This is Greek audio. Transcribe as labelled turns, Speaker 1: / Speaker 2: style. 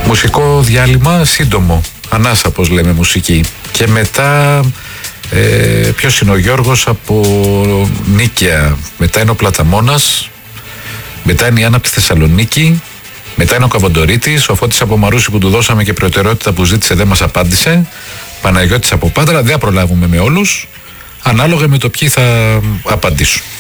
Speaker 1: Μουσικό διάλειμμα σύντομο, ανάσα πως λέμε μουσική. Και μετά ποιος είναι ο Γιώργος από Νίκαια, μετά είναι ο Πλαταμόνας, μετά είναι η Άννα από τη Θεσσαλονίκη, μετά είναι ο Καβοντορίτης, ο Φώτης από Μαρούσι που του δώσαμε και προτεραιότητα που ζήτησε δεν μας απάντησε, Παναγιώτης από Πάτρα. Δεν προλάβουμε με όλους, ανάλογα με το ποιοι θα απαντήσουν.